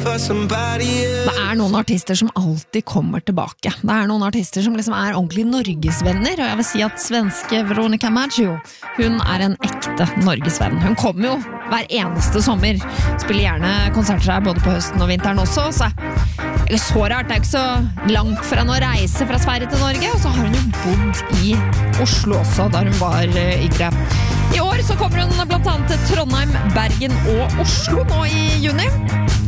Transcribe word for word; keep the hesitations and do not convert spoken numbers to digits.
Det er noen artister som alltid kommer tilbake. Det er noen artister som liksom er ordentlig Norgesvenner, og jeg vil si at svenske Veronica Maggio, hun er en ekte Norgesvenn. Hun kommer jo hver eneste sommer, spiller gjerne konserter her både på høsten og vinteren også, så det er så rart, det er ikke så langt for henne å reise fra Sverige til Norge, og så har hun jo bodd i Oslo også, da hun var yngre. I år så kommer hun blant annet til Trondheim, Bergen og Oslo nå i juni.